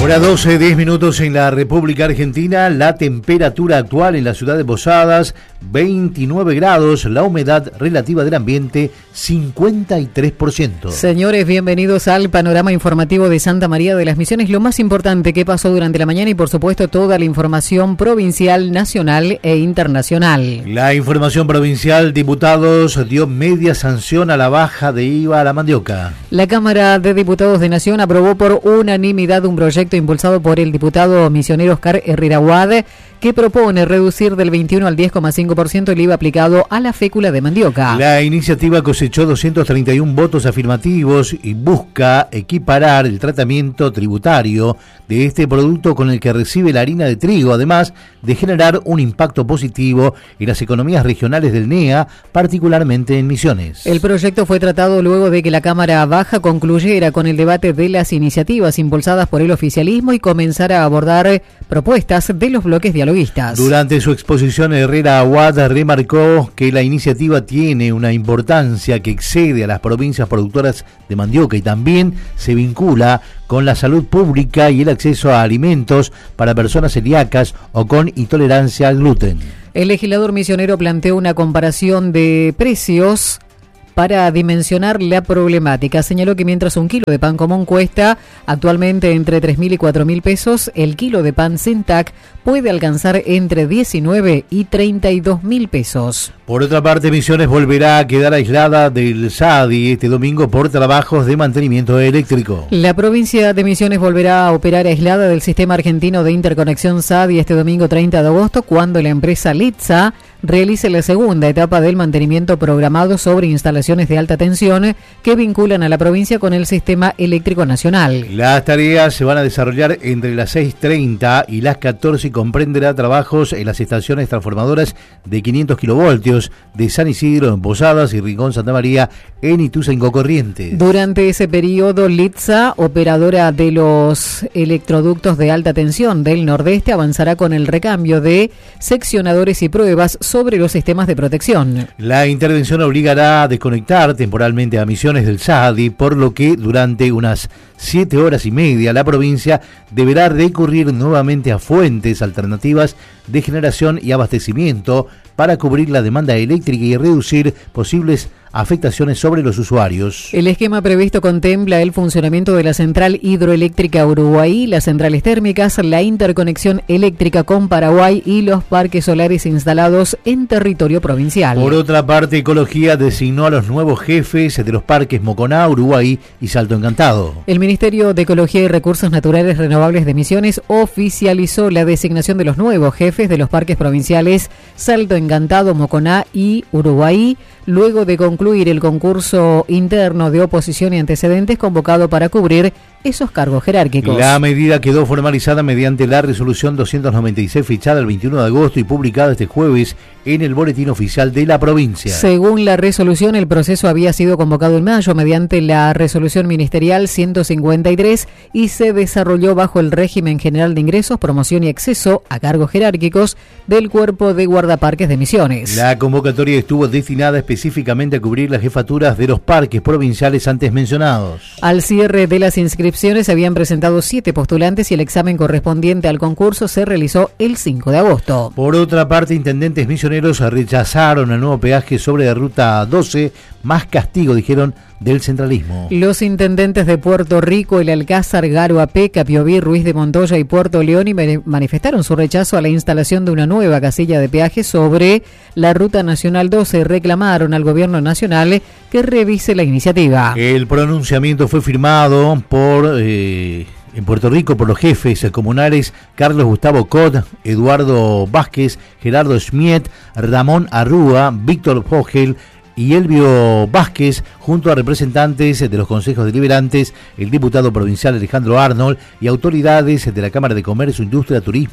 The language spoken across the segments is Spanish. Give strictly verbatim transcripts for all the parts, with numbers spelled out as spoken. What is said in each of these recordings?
Hora doce, diez minutos en la República Argentina. La temperatura actual en la ciudad de Posadas, veintinueve grados. La humedad relativa del ambiente, cincuenta y tres por ciento. Señores, bienvenidos al panorama informativo de Santa María de las Misiones. Lo más importante que pasó durante la mañana y, por supuesto, toda la información provincial, nacional e internacional. La información provincial: diputados dio media sanción a la baja de I V A a la mandioca. La Cámara de Diputados de Nación aprobó por unanimidad un proyecto impulsado por el diputado misionero Oscar Herrera Huad, que propone reducir del veintiuno al diez coma cinco por ciento el I V A aplicado a la fécula de mandioca. La iniciativa cosechó doscientos treinta y uno votos afirmativos y busca equiparar el tratamiento tributario de este producto con el que recibe la harina de trigo, además de generar un impacto positivo en las economías regionales del N E A, particularmente en Misiones. El proyecto fue tratado luego de que la Cámara Baja concluyera con el debate de las iniciativas impulsadas por el oficialismo y comenzara a abordar propuestas de los bloques dialoguistas. Durante su exposición, Herrera Huad remarcó que la iniciativa tiene una importancia que excede a las provincias productoras de mandioca y también se vincula con la salud pública y el acceso a alimentos para personas celíacas o con intolerancia al gluten. El legislador misionero planteó una comparación de precios para dimensionar la problemática. Señaló que mientras un kilo de pan común cuesta actualmente entre tres mil y cuatro mil pesos, el kilo de pan Centac puede alcanzar entre diecinueve y treinta y dos mil pesos. Por otra parte, Misiones volverá a quedar aislada del S A D I este domingo por trabajos de mantenimiento eléctrico. La provincia de Misiones volverá a operar aislada del sistema argentino de interconexión S A D I este domingo treinta de agosto, cuando la empresa Litza realice la segunda etapa del mantenimiento programado sobre instalaciones de alta tensión que vinculan a la provincia con el sistema eléctrico nacional. Las tareas se van a desarrollar entre las seis treinta y las catorce y comprenderá trabajos en las estaciones transformadoras de quinientos kilovoltios de San Isidro en Posadas y Rincón Santa María en Ituzaingó Corrientes. Durante ese periodo, Litza, operadora de los electroductos de alta tensión del Nordeste, avanzará con el recambio de seccionadores y pruebas sobre los sistemas de protección. La intervención obligará a desconectar temporalmente a Misiones del S A D I, por lo que durante unas siete horas y media la provincia deberá recurrir nuevamente a fuentes alternativas de generación y abastecimiento para cubrir la demanda eléctrica y reducir posibles afectaciones sobre los usuarios. El esquema previsto contempla el funcionamiento de la central hidroeléctrica Uruguay, las centrales térmicas, la interconexión eléctrica con Paraguay y los parques solares instalados en territorio provincial. Por otra parte, Ecología designó a los nuevos jefes de los parques Moconá, Uruguay y Salto Encantado. El Ministerio de Ecología y Recursos Naturales Renovables de Misiones oficializó la designación de los nuevos jefes de los parques provinciales Salto Encantado, Moconá y Uruguay, luego de concluir el concurso interno de oposición y antecedentes convocado para cubrir esos cargos jerárquicos. La medida quedó formalizada mediante la resolución doscientos noventa y seis fichada el veintiuno de agosto y publicada este jueves en el Boletín Oficial de la provincia. Según la resolución, el proceso había sido convocado en mayo mediante la resolución ministerial ciento cincuenta y tres y se desarrolló bajo el régimen general de ingresos, promoción y acceso a cargos jerárquicos del Cuerpo de Guardaparques de Misiones. La convocatoria estuvo destinada específicamente a cubrir las jefaturas de los parques provinciales antes mencionados. Al cierre de las inscripciones se habían presentado siete postulantes y el examen correspondiente al concurso se realizó el cinco de agosto. Por otra parte, intendentes misioneros rechazaron el nuevo peaje sobre la ruta doce, más castigo, dijeron, del centralismo. Los intendentes de Puerto Rico, El Alcázar, Garoapé, Capiobí, Ruiz de Montoya y Puerto León y manifestaron su rechazo a la instalación de una nueva casilla de peaje sobre la ruta nacional doce. Reclamaron al gobierno nacional que revise la iniciativa. El pronunciamiento fue firmado por eh, en Puerto Rico por los jefes comunales Carlos Gustavo Cot, Eduardo Vázquez, Gerardo Schmidt, Ramón Arrúa, Víctor Fogel y Elvio Vázquez, junto a representantes de los consejos deliberantes, el diputado provincial Alejandro Arnold y autoridades de la Cámara de Comercio, Industria, Turismo,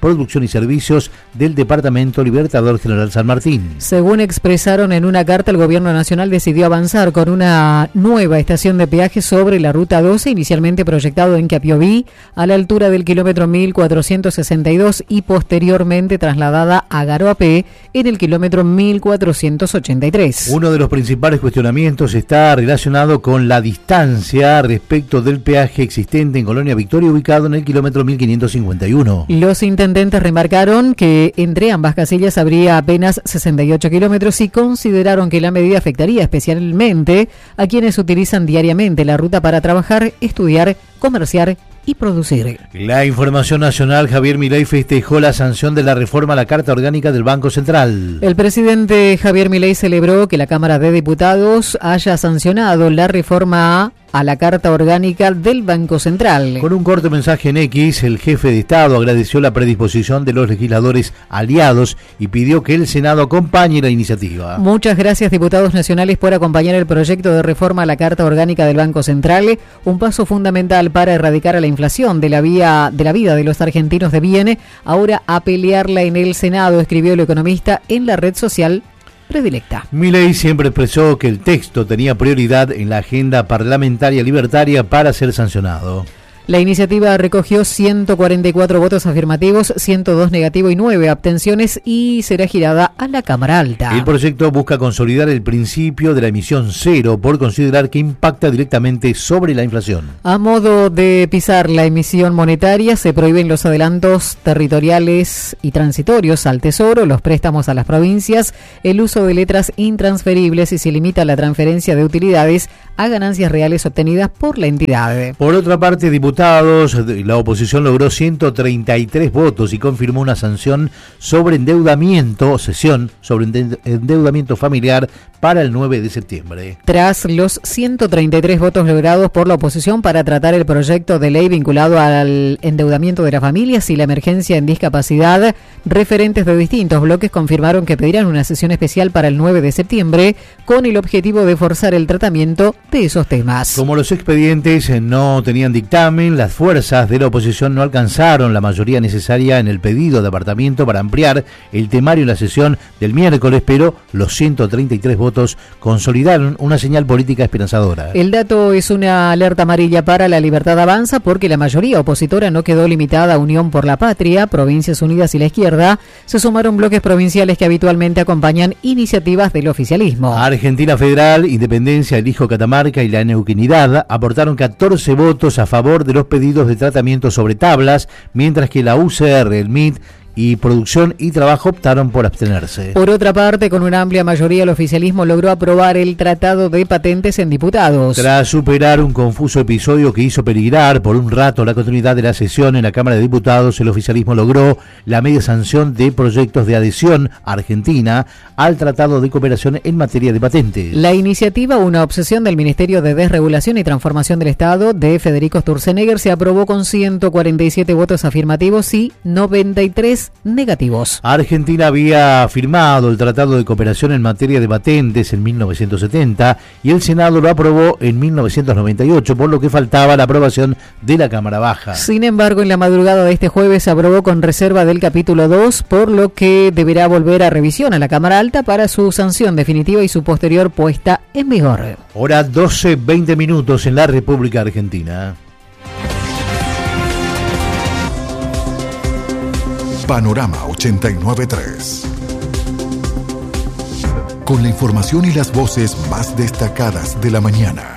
Producción y Servicios del Departamento Libertador General San Martín. Según expresaron en una carta, el Gobierno Nacional decidió avanzar con una nueva estación de peaje sobre la Ruta doce, inicialmente proyectado en Capiobí, a la altura del kilómetro mil cuatrocientos sesenta y dos y posteriormente trasladada a Garoapé en el kilómetro mil cuatrocientos ochenta y tres. Uno de los principales cuestionamientos está relacionado con la distancia respecto del peaje existente en Colonia Victoria, ubicado en el kilómetro mil quinientos cincuenta y uno. Los intendentes remarcaron que entre ambas casillas habría apenas sesenta y ocho kilómetros y consideraron que la medida afectaría especialmente a quienes utilizan diariamente la ruta para trabajar, estudiar, comerciar y producir. La información nacional. Javier Milei festejó la sanción de la reforma a la Carta Orgánica del Banco Central. El presidente Javier Milei celebró que la Cámara de Diputados haya sancionado la reforma a la Carta Orgánica del Banco Central. Con un corto mensaje en X, el jefe de Estado agradeció la predisposición de los legisladores aliados y pidió que el Senado acompañe la iniciativa. Muchas gracias, diputados nacionales, por acompañar el proyecto de reforma a la Carta Orgánica del Banco Central, un paso fundamental para erradicar a la inflación de la, vía, de la vida de los argentinos de bien. Ahora a pelearla en el Senado, escribió el economista en la red social predilecta. Milei siempre expresó que el texto tenía prioridad en la agenda parlamentaria libertaria para ser sancionado. La iniciativa recogió ciento cuarenta y cuatro votos afirmativos, ciento dos negativos y nueve abstenciones y será girada a la Cámara Alta. El proyecto busca consolidar el principio de la emisión cero por considerar que impacta directamente sobre la inflación. A modo de pisar la emisión monetaria, se prohíben los adelantos territoriales y transitorios al Tesoro, los préstamos a las provincias, el uso de letras intransferibles y se limita la transferencia de utilidades a ganancias reales obtenidas por la entidad. Por otra parte, diputados, la oposición logró ciento treinta y tres votos y confirmó una sanción sobre endeudamiento, sesión sobre endeudamiento familiar para el nueve de septiembre. Tras los ciento treinta y tres votos logrados por la oposición para tratar el proyecto de ley vinculado al endeudamiento de las familias y la emergencia en discapacidad, referentes de distintos bloques confirmaron que pedirán una sesión especial para el nueve de septiembre con el objetivo de forzar el tratamiento de esos temas. Como los expedientes no tenían dictamen, las fuerzas de la oposición no alcanzaron la mayoría necesaria en el pedido de apartamiento para ampliar el temario en la sesión del miércoles, pero los ciento treinta y tres votos consolidaron una señal política esperanzadora. El dato es una alerta amarilla para La Libertad Avanza porque la mayoría opositora no quedó limitada a Unión por la Patria, Provincias Unidas y la Izquierda. Se sumaron bloques provinciales que habitualmente acompañan iniciativas del oficialismo. Argentina Federal, Independencia, El Hijo Catamarca y la Neuquinidad aportaron catorce votos a favor de los pedidos de tratamiento sobre tablas, mientras que la U C R, el M I T y Producción y Trabajo optaron por abstenerse. Por otra parte, con una amplia mayoría, el oficialismo logró aprobar el Tratado de Patentes en diputados. Tras superar un confuso episodio que hizo peligrar por un rato la continuidad de la sesión en la Cámara de Diputados, el oficialismo logró la media sanción de proyectos de adhesión argentina al Tratado de Cooperación en materia de patentes. La iniciativa, una obsesión del Ministerio de Desregulación y Transformación del Estado de Federico Sturzenegger, se aprobó con ciento cuarenta y siete votos afirmativos y noventa y tres negativos. Argentina había firmado el Tratado de Cooperación en materia de patentes en mil novecientos setenta y el Senado lo aprobó en mil novecientos noventa y ocho, por lo que faltaba la aprobación de la Cámara Baja. Sin embargo, en la madrugada de este jueves se aprobó con reserva del capítulo dos, por lo que deberá volver a revisión a la Cámara Alta para su sanción definitiva y su posterior puesta en vigor. Hora doce, veinte minutos en la República Argentina. Panorama ochenta y nueve punto tres. Con la información y las voces más destacadas de la mañana.